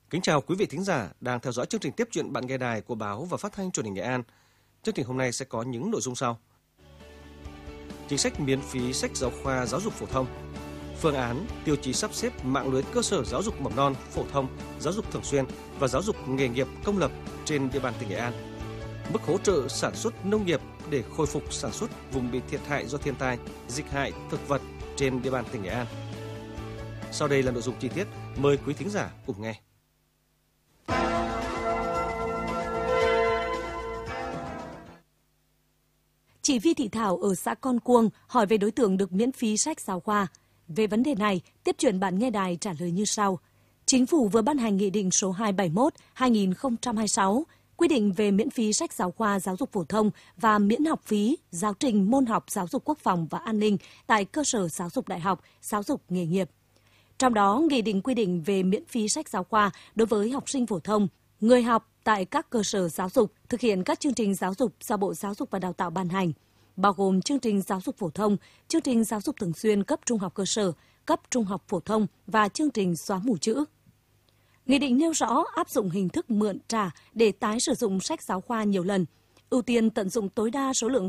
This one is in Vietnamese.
Kính chào quý vị thính giả đang theo dõi chương trình Tiếp chuyện bạn nghe đài của Báo và Phát thanh Truyền hình Nghệ An. Chương trình hôm nay sẽ có những nội dung sau: chính sách miễn phí sách giáo khoa giáo dục phổ thông, phương án tiêu chí sắp xếp mạng lưới cơ sở giáo dục mầm non, phổ thông, giáo dục thường xuyên và giáo dục nghề nghiệp công lập trên địa bàn tỉnh Nghệ An, mức hỗ trợ sản xuất nông nghiệp để khôi phục sản xuất vùng bị thiệt hại do thiên tai, dịch hại thực vật trên địa bàn tỉnh Nghệ An. Sau đây là nội dung chi tiết, mời quý thính giả cùng nghe. Chị Vi Thị Thảo ở xã Con Cuông hỏi về đối tượng được miễn phí sách giáo khoa. Về vấn đề này, Tiếp chuyện bạn nghe đài trả lời như sau. Chính phủ vừa ban hành Nghị định số 271/2026 quy định về miễn phí sách giáo khoa giáo dục phổ thông và miễn học phí giáo trình môn học giáo dục quốc phòng và an ninh tại cơ sở giáo dục đại học, giáo dục nghề nghiệp. Trong đó, Nghị định quy định về miễn phí sách giáo khoa đối với học sinh phổ thông, người học tại các cơ sở giáo dục thực hiện các chương trình giáo dục do Bộ Giáo dục và Đào tạo ban hành, bao gồm chương trình giáo dục phổ thông, chương trình giáo dục thường xuyên cấp trung học cơ sở, cấp trung học phổ thông và chương trình xóa mù chữ. Nghị định nêu rõ áp dụng hình thức mượn trả để tái sử dụng sách giáo khoa nhiều lần, ưu tiên tận dụng tối đa số lượng